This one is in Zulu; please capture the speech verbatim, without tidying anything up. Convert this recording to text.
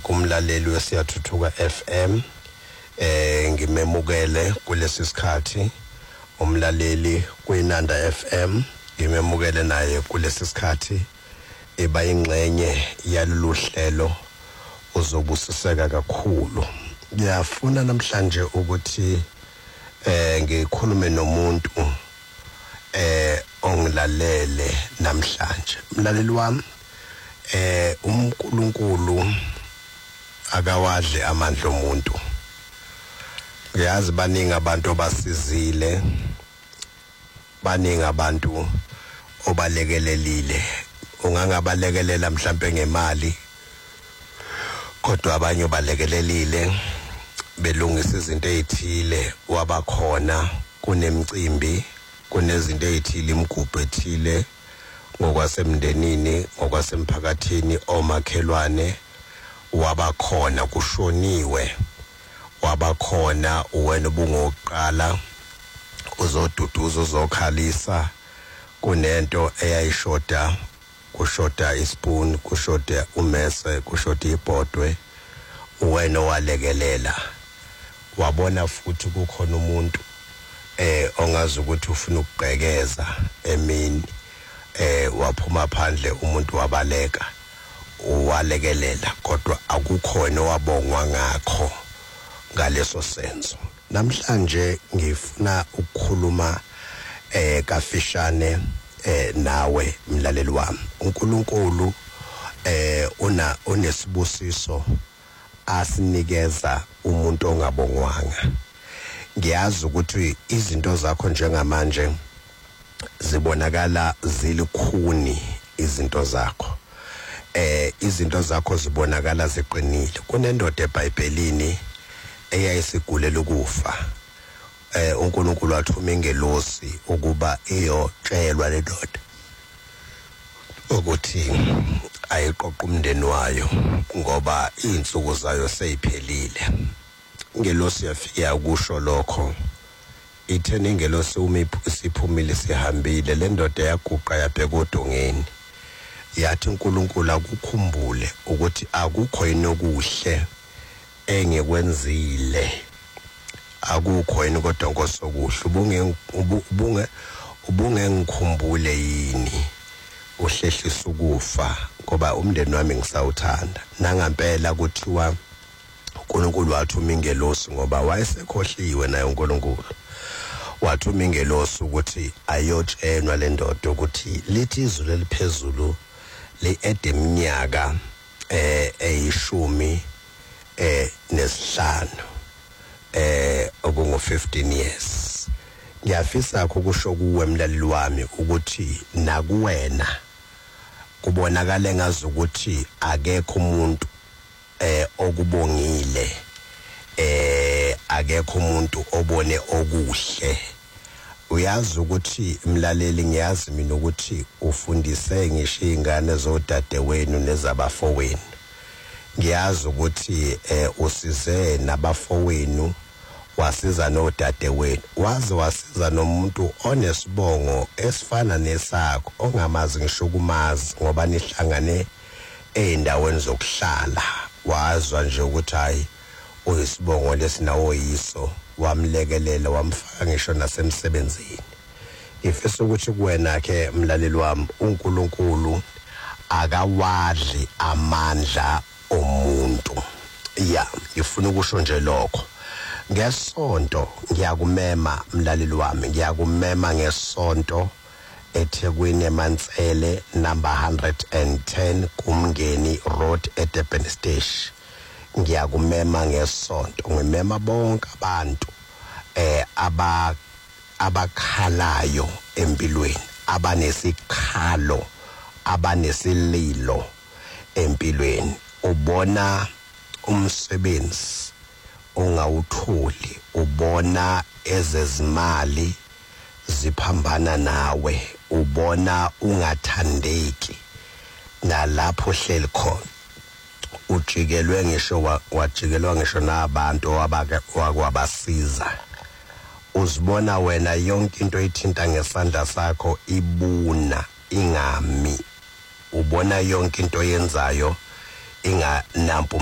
kumlaleli wesiyathuthuka F M eh ngimemukele kulesi sikhathi umlaleli kwiNanda F M ngimemukele naye kulesi sikhathi eba ingxenye yalolu hlelo uzobusiseka kakhulu. Ngiyafuna namhlanje ukuthi eh ngikhulume nomuntu eh ongilalele namhlanje. Mlaleli wami, eh uNkulunkulu akawadli amandla omuntu. Ngiyazi baningi abantu obasizile, baningi abantu obalekelelile. Ungangabalekelela mhlambe ngemali, kodwa abanye obalekelelile belungisa izinto ezithile, wabakhona kunemicimbi, kunezinto ezithile, imigubho ethile ngokwasemndenini, ngokwasemphakathini, omakhelwane, wabakhona kushoniwe, wabakhona wena ubungoqala uzoduduza uzokhalisa kunento eyayishoda, kushoda ispoon, kushoda umese, kushoda ibhodwe, wena walekelela. Wabona futhi kukhona umuntu eh ongazi ukuthi ufuna ukugqekeza emini, eh waphuma phandle umuntu wabaleka, walekelela, kodwa akukhona wabongwa ngakho ngaleso senzo. Namhlanje ngifuna ukukhuluma eh kafishane eh nawe mlaleli wami. uNkulunkulu eh una unesibusiso asinikeza umuntu ongabongwanga. Ngiyazi ukuthi izinto zakho njengamanje zibonakala zilikhuni, izinto zakho eh izinto zakho zibonakala ziqinile. Kunendoda eBhayibhelini eyayisigulela ukufa, eh uNkulunkulu wathuma ingelosi ukuba iyotshelwa le ndoda ukuthi ayiqoqa umndeni wayo ngoba izinsuku zayo seyiphelile. Ingelosi yafika ukusho lokho, ithena ingelosi uma isiphumile sihambile, le ndoda yaguqa yabheka odongeni, yathi uNkulunkulu akukhumbule ukuthi akukho inokuhle engekwenzile, akukho yini kodwa ngosokuhle. Ubunge ubunge ubunge ngikhumbule yini uhlehlisa ukufa ngoba umndeni wami ngisawuthanda. Nangempela kuthiwa uNkulunkulu wathuma ingelosi ngoba wayesekhohliwe naye uNkulunkulu. Wathuma ingelosi ukuthi ayotshenwa le ndoda ukuthi lithi izulu eliphezulu le edeminyaka eh eyishumi eh nesihlanu eh okungu fifteen years. Ngiyafisa ukusho kuwe mlaleli wami ukuthi nakuwena kubonakala ngazi ukuthi akekho umuntu eh okubongile, eh akekho umuntu obone okuhle. Uyazi ukuthi mlaleli, ngiyazi mina ukuthi ufundise ngisho izingane zodadewenu nezabafowenu. Ngiyazi ukuthi eh usize nabafowenu, wasiza nodadewenu, waze wasiza nomuntu onesibongo esifana nesakho ongamazi ngisho kumazi ngoba nihlangane eindaweni zokuhlala. Wazwa nje ukuthi hayi uyisibongo lesinawo yiso, wamlekelela, wamfaka ngisho nasemsebenzini. Ngifisa ukuthi kuwena ke mlaleli wami, uNkulunkulu akawadli amandla omuntu. Ya, ngifuna ukusho nje lokho. Ngesonto ngiyakumema mlaleli wami, ngiyakumema ngesonto eThekwini eMantsele number one hundred ten kuMngeni Road eDurban Station. Ngiyakumema ngesonto, ngimema bonke abantu eh aba abakhalayo empilweni, abanesikhalo, abanesililo empilweni. Ubona umsebenzi ongawutholi, ubona ezezimali ziphambana nawe, ubona ungathandeki nalapho hleli khona, ujikelwe ngisho wajikelwa ngisho nabantu wakwabasiza. Uzibona wena yonke into ethinta ngesandla sakho ibuna ingami, ubona yonke into yenzayo inga nampu